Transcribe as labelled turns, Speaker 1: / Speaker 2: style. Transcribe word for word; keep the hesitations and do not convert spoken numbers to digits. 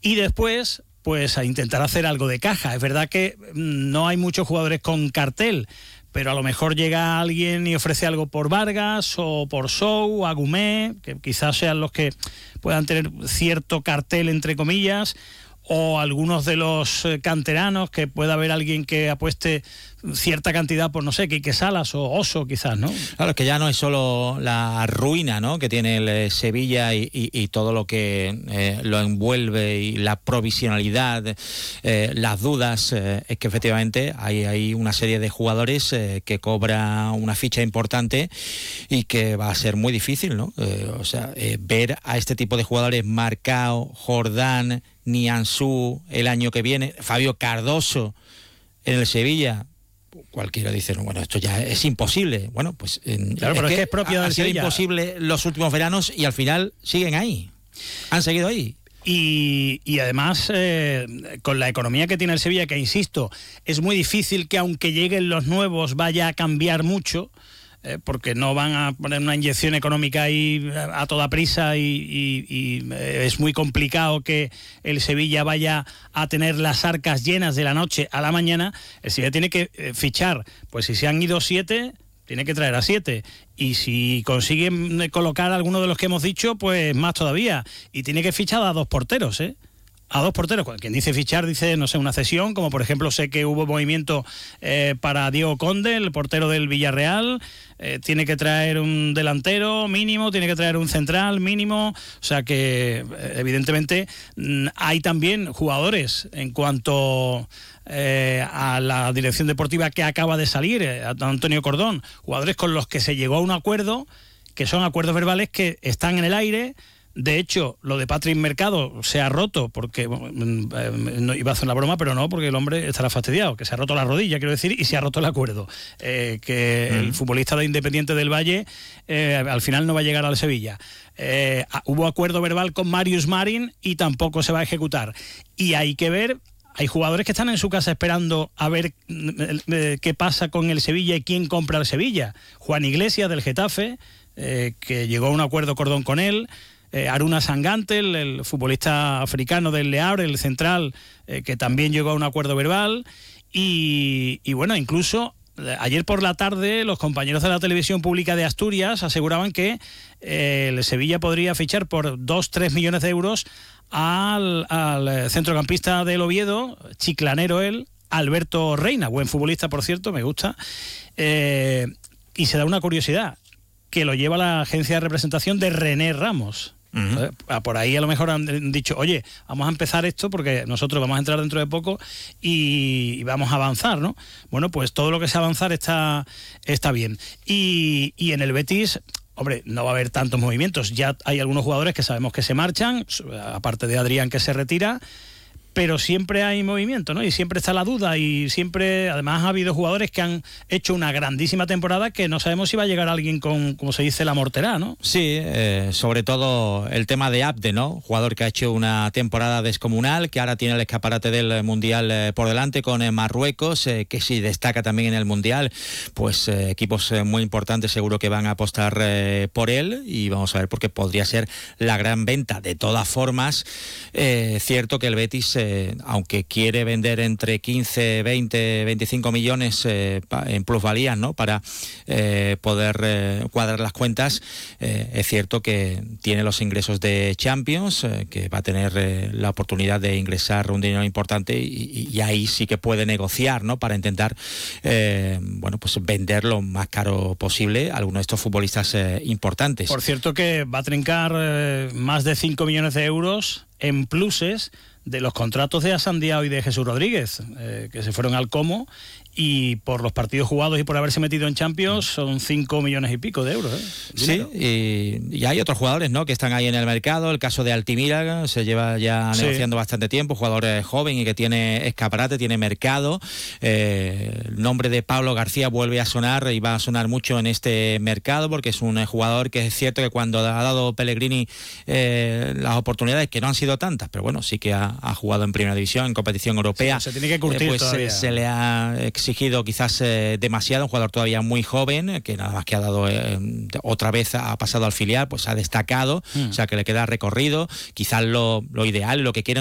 Speaker 1: y después pues a intentar hacer algo de caja. Es verdad que no hay muchos jugadores con cartel, pero a lo mejor llega alguien y ofrece algo por Vargas o por Sou, Agumé, que quizás sean los que puedan tener cierto cartel entre comillas, o algunos de los canteranos, que pueda haber alguien que apueste cierta cantidad por, no sé, Quique Salas o Oso quizás, ¿no?
Speaker 2: Claro, es que ya no es solo la ruina, ¿no?, que tiene el eh, Sevilla y, y, y todo lo que eh, lo envuelve, y la provisionalidad, eh, las dudas, eh, es que efectivamente hay, hay una serie de jugadores eh, que cobra una ficha importante y que va a ser muy difícil, ¿no? Eh, o sea, eh, ver a este tipo de jugadores, Marcao, Jordán, Nianzú el año que viene, Fabio Cardoso en el Sevilla, cualquiera dice, no, bueno, esto ya es imposible. Bueno, pues
Speaker 1: claro, es pero que es que es propio
Speaker 2: ha,
Speaker 1: del
Speaker 2: ha sido
Speaker 1: Sevilla.
Speaker 2: imposible los últimos veranos y al final siguen ahí, han seguido ahí.
Speaker 1: Y, y además, eh, con la economía que tiene el Sevilla, que insisto, es muy difícil que aunque lleguen los nuevos vaya a cambiar mucho, eh, porque no van a poner una inyección económica ahí a toda prisa, y, y, y es muy complicado que el Sevilla vaya a tener las arcas llenas de la noche a la mañana. El Sevilla tiene que eh, fichar, pues si se han ido siete, tiene que traer a siete, y si consiguen colocar a alguno de los que hemos dicho, pues más todavía, y tiene que fichar a dos porteros, ¿eh? A dos porteros. Quien dice fichar dice, no sé, una cesión, como por ejemplo sé que hubo movimiento eh, para Diego Conde, el portero del Villarreal. Eh, tiene que traer un delantero mínimo, tiene que traer un central mínimo, o sea que evidentemente hay también jugadores en cuanto eh, a la dirección deportiva que acaba de salir, eh, Antonio Cordón, jugadores con los que se llegó a un acuerdo, que son acuerdos verbales que están en el aire. De hecho, lo de Patrick Mercado se ha roto, porque bueno, no iba a hacer una broma, pero no, porque el hombre estará fastidiado, que se ha roto la rodilla, quiero decir, y se ha roto el acuerdo. Eh, que mm. el futbolista de Independiente del Valle eh, al final no va a llegar al Sevilla. Eh, hubo acuerdo verbal con Marius Marin y tampoco se va a ejecutar. Y hay que ver, hay jugadores que están en su casa esperando a ver eh, qué pasa con el Sevilla y quién compra el Sevilla. Juan Iglesias del Getafe, eh, que llegó a un acuerdo Cordón con él. Eh, Aruna Sangantel, el futbolista africano del Le Havre, el central, eh, que también llegó a un acuerdo verbal. Y, y bueno, incluso eh, ayer por la tarde los compañeros de la televisión pública de Asturias aseguraban que eh, el Sevilla podría fichar por dos, tres millones de euros al, al centrocampista del Oviedo, chiclanero él, Alberto Reina, buen futbolista por cierto, me gusta. Eh, y se da una curiosidad, que lo lleva la agencia de representación de René Ramos. Uh-huh. Por ahí a lo mejor han dicho, oye, vamos a empezar esto porque nosotros vamos a entrar dentro de poco y, y vamos a avanzar, ¿no? Bueno, pues todo lo que sea avanzar está, está bien. Y, y en el Betis, hombre, no va a haber tantos movimientos. Ya hay algunos jugadores que sabemos que se marchan, aparte de Adrián, que se retira, pero siempre hay movimiento, ¿no? Y siempre está la duda, y siempre, además ha habido jugadores que han hecho una grandísima temporada que no sabemos si va a llegar alguien con, como se dice, la morterá, ¿no?
Speaker 2: Sí, eh, sobre todo el tema de Abde, ¿no? Jugador que ha hecho una temporada descomunal, que ahora tiene el escaparate del Mundial eh, por delante con eh, Marruecos, eh, que sí destaca también en el Mundial, pues eh, equipos eh, muy importantes seguro que van a apostar eh, por él, y vamos a ver, porque podría ser la gran venta. De todas formas, eh, cierto que el Betis, eh, aunque quiere vender entre quince, veinte, veinticinco millones eh, pa, en plusvalías, ¿no?, para eh, poder eh, cuadrar las cuentas, eh, es cierto que tiene los ingresos de Champions, eh, que va a tener eh, la oportunidad de ingresar un dinero importante, y, y ahí sí que puede negociar, ¿no?, para intentar eh, bueno, pues vender lo más caro posible a algunos de estos futbolistas eh, importantes.
Speaker 1: Por cierto que va a trincar eh, más de cinco millones de euros en pluses de los contratos de Asan Diao y de Jesús Rodríguez, eh, que se fueron al Como, y por los partidos jugados y por haberse metido en Champions son cinco millones y pico de euros. ¿eh?
Speaker 2: Sí, y, y hay otros jugadores, ¿no?, que están ahí en el mercado. El caso de Altimira se lleva ya sí. negociando bastante tiempo, jugador eh, joven y que tiene escaparate, tiene mercado. Eh, el nombre de Pablo García vuelve a sonar y va a sonar mucho en este mercado, porque es un eh, jugador que es cierto que cuando ha dado Pellegrini eh, las oportunidades, que no han sido tantas, pero bueno, sí que ha, ha jugado en Primera División, en competición europea.
Speaker 1: Sí, se tiene que curtir
Speaker 2: eh, pues
Speaker 1: todavía.
Speaker 2: Se, se le ha exigido quizás eh, demasiado, un jugador todavía muy joven, que nada más que ha dado eh, otra vez, ha pasado al filial, pues ha destacado, mm. o sea que le queda recorrido. Quizás lo, lo ideal, lo que quieren